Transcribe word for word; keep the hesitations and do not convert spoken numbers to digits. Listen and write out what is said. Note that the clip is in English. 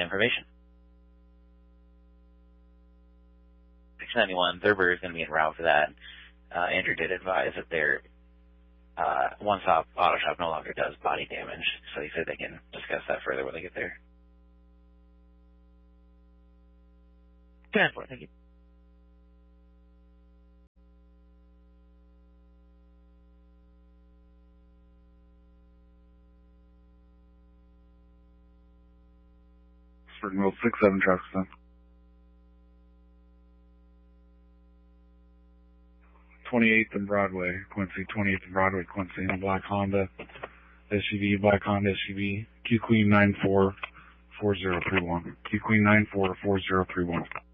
information. six ninety-one, Thurber is going to be en route for that. Uh, Andrew did advise that their uh, one-stop auto shop no longer does body damage, so he said they can discuss that further when they get there. ten four, thank you. Springville six seven traffic stop. twenty-eighth and Broadway, Quincy, twenty-eighth and Broadway, Quincy, in a black Honda S U V, black Honda S U V, Q Queen nine four four zero three one, Q Queen nine four four zero three one.